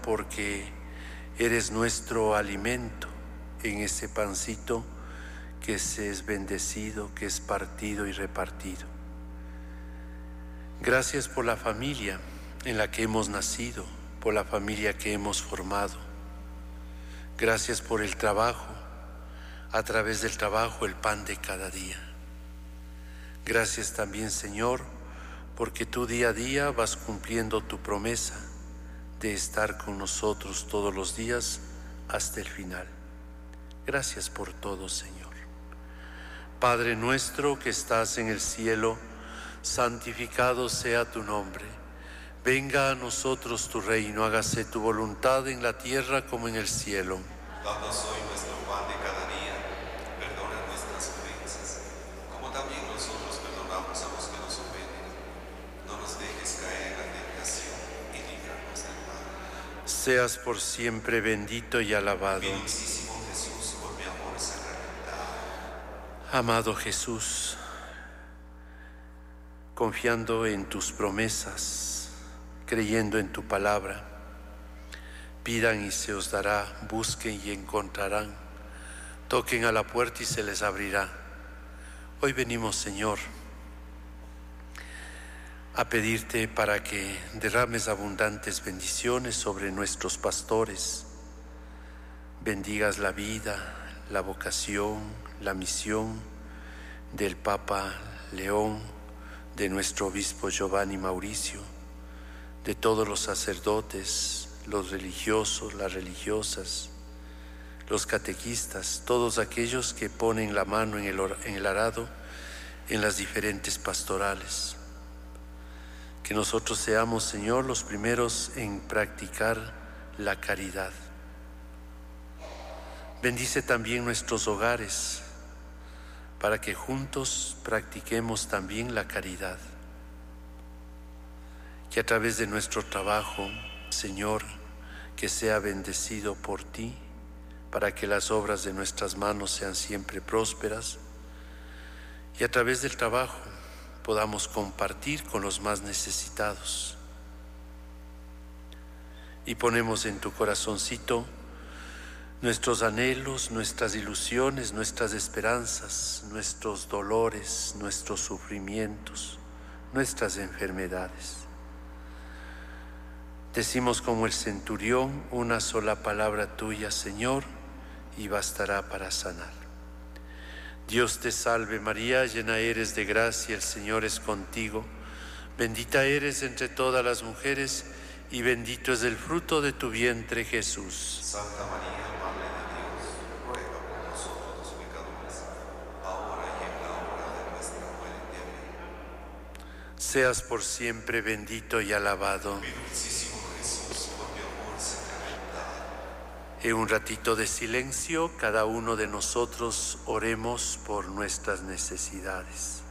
porque eres nuestro alimento en ese pancito que es bendecido, que es partido y repartido. Gracias por la familia en la que hemos nacido, por la familia que hemos formado. Gracias por el trabajo, a través del trabajo el pan de cada día. Gracias también, Señor, porque tú día a día vas cumpliendo tu promesa de estar con nosotros todos los días hasta el final. Gracias por todo, Señor. Padre nuestro que estás en el cielo, santificado sea tu nombre. Venga a nosotros tu reino, hágase tu voluntad en la tierra como en el cielo. Danos hoy nuestro pan de cada día, perdona nuestras ofensas, como también nosotros perdonamos a los que nos ofenden. No nos dejes caer en la tentación y líbranos del mal. Seas por siempre bendito y alabado. Mi dulcísimo Jesús, por mi amor sacramentado. Amado Jesús, confiando en tus promesas, creyendo en tu palabra, pidan y se os dará, busquen y encontrarán, toquen a la puerta y se les abrirá. Hoy venimos, Señor, a pedirte para que derrames abundantes bendiciones sobre nuestros pastores, bendigas la vida, la vocación, la misión del Papa León, de nuestro obispo Giovanni Mauricio, de todos los sacerdotes, los religiosos, las religiosas, los catequistas, todos aquellos que ponen la mano en el arado en las diferentes pastorales. Que nosotros seamos, Señor, los primeros en practicar la caridad. Bendice también nuestros hogares, para que juntos practiquemos también la caridad. Que a través de nuestro trabajo, Señor, que sea bendecido por ti, para que las obras de nuestras manos sean siempre prósperas, y a través del trabajo podamos compartir con los más necesitados. Y ponemos en tu corazoncito nuestros anhelos, nuestras ilusiones, nuestras esperanzas, nuestros dolores, nuestros sufrimientos, nuestras enfermedades. Decimos como el centurión, una sola palabra tuya, Señor, y bastará para sanar. Dios te salve María, llena eres de gracia, el Señor es contigo. Bendita eres entre todas las mujeres, y bendito es el fruto de tu vientre, Jesús. Santa María, Madre de Dios, ruega por nosotros los pecadores, ahora y en la hora de nuestra muerte. Amén. Seas por siempre bendito y alabado. Mi dulcísimo Jesús, por mi amor sacramentado. En un ratito de silencio, cada uno de nosotros oremos por nuestras necesidades.